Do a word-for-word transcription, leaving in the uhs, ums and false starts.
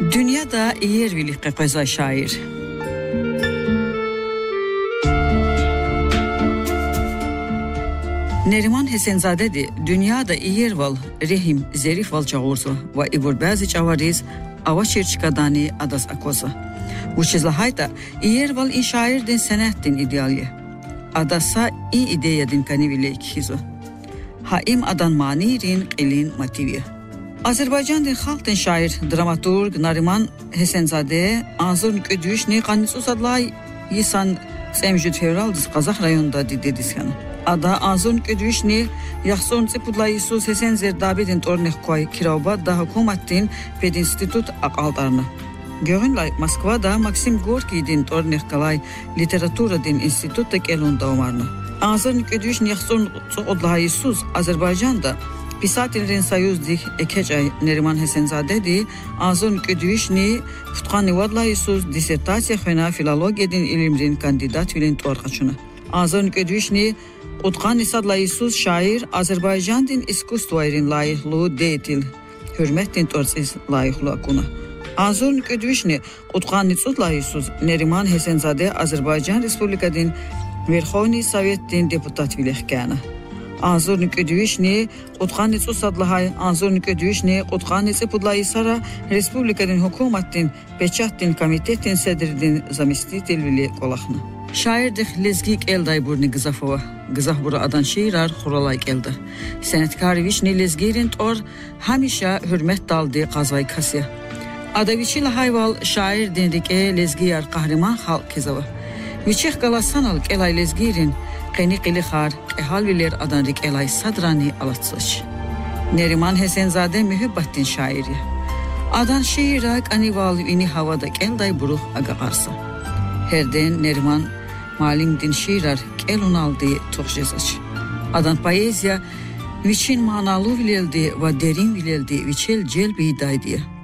Dünyada yer bilik qaqaza şair. Neriman Həsənzadədir. Dünyada yer val, rehim, zerif val çağursa və ivur bəzi çavariz, ava çirçikadani adas akosa. Uçizla hayta, yer val in şairdin sənətdin ideali. Adasa i ideyadin kanivilek hizo. Haim adan manirin qilin motivi. Azərbaycandın xalqdın şair, dramaturg Neriman Həsənzadə Azur Qödüşni qanısus adlay yisan Semjüd Fevraldız Qazaq rayonunda didediskan. Ada Azur Qödüşni yaxson tsipudlay Isus Həsənzer Davidin tornex koy Kirovba da hukumatin pedinstitut aqaldarını. Görünlay Moskvada Maksim Gorkiy'din tornex kalay literaturadin institutta kelunda omarını. Azur Qödüşni yaxson tsodlay Isus Azərbaycanda Pisatellerin Soyuzdik Ekecay Neriman Həsənzadədir. Azun Qödüşni Futqani Vadlayısuz disertasiya xöna filologiyadin ilimrin kandidat vilin torqaçını. Azun Qödüşni Utqani Sadlayısuz şair Azərbaycandin iskustoyrin layıqlığı deytil. Hürmettin torsiz layıqlı akuna. Azun Qödüşni Utqani Sadlayısuz Neriman Həsənzadə Azərbaycan Respublikadin Verxovni Sovetdin deputat vilexkana. Azur Qödüşni Utqani Sadlahay Azur Qödüşni Utqani Pudlayısara Respublikadın hukumatin Peçatdin komitetin sədridin zamistitel vili qolaqını. Şairdix Lezgik Elday burni Qızafova. Qızaf bura adan şeirar xuralay geldi. Sənətkar Vişni Lezgirin tor hamişa hürmet daldı qazvay kasya. Adaviçi lahayval şair dinrike Lezgiyar qahriman xalq kezava. Viçex qalasanal elay Lezgirin Qeni qili xar, qehalviler adanrik elay sadrani alatsıç. Neriman Həsənzadə mühibbattin şairi. Adan şeira qanival ini havada kelday buruq agaqarsa. Herden Neriman malimdin şeirar kelunaldi toxjezaç. Adan poeziya viçin manalı vileldi və derin vileldi viçel cel beydaydi.